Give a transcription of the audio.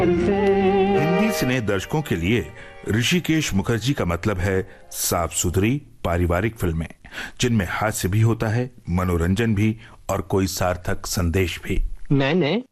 हिंदी सिने दर्शकों के लिए ऋषिकेश मुखर्जी का मतलब है साफ सुथरी पारिवारिक फिल्में, जिनमें हास्य भी होता है, मनोरंजन भी और कोई सार्थक संदेश भी। मैंने